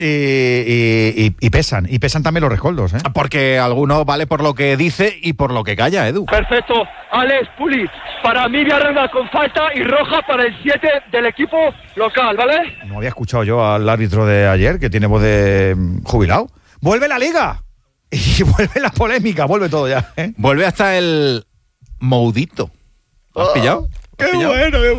y pesan también los rescoldos, ¿eh? Porque alguno vale por lo que dice y por lo que calla, Edu. Perfecto, Alex Puli, para mí Villarreal con falta y roja para el 7 del equipo local, ¿vale? No había escuchado yo al árbitro de ayer, que tiene voz de jubilado. ¡Vuelve la Liga! Y vuelve la polémica, vuelve todo ya, ¿eh? Vuelve hasta el Moudito. ¿Lo has pillado? ¡Qué bueno!